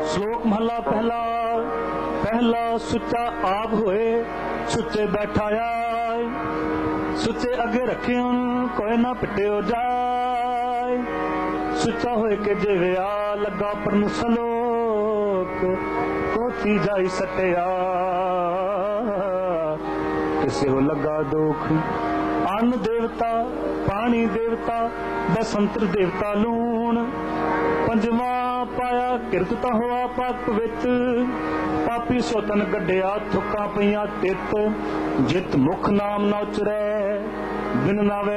ਸ਼ਲੋਕ ਮਹਲਾ ਪਹਿਲਾ। ਪਹਿਲਾ ਸੁੱਚਾ ਆਪ ਹੋਏ, ਸੁੱਚੇ ਬੈਠਾ ਆਏ, ਸੁੱਚੇ ਅੱਗੇ ਰੱਖਿਓ ਕੋਈ ਨਾ ਪਿੱਟਿਓ ਜਾਏ। ਸੁੱਚਾ ਹੋਏ ਕਿ ਜਿਵੇਂ ਆ ਲੱਗਾ ਪਰਨ ਸਲੋਕ, ਕੋਥੀ ਜਾਈ ਸਟਿਆ ਕਿਸੇ ਹੋ ਲੱਗਾ ਦੁੱਖ। ਅੰਨ ਦੇਵਤਾ, ਪਾਣੀ ਦੇਵਤਾ, ਬਸੰਤਰ ਦੇਵਤਾ ਲੂਣ। ਪੰਜਵਾਂ ਪਾਇਆ ਕਿਰਤ ਹੋਆ ਪੱਕ ਵਿੱਚ, ਪਾਪੀ ਸੋਤਨ ਗੱਡਿਆ ਥੁੱਕਾਂ ਪਈਆਂ ਤਿੱਤ। ਜਿਤ ਮੁਖ ਨਾਮ ਨਾ ਉਚਰੈ ਬਿਨ ਨਾਵੇ